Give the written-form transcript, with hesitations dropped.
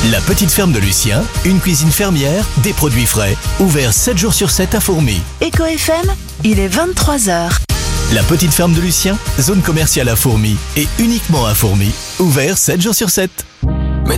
La petite ferme de Lucien, une cuisine fermière, des produits frais, ouvert 7 jours sur 7 à Fourmies. Eco FM, il est 23h. La petite ferme de Lucien, zone commerciale à Fourmies et uniquement à Fourmies, ouvert 7 jours sur 7.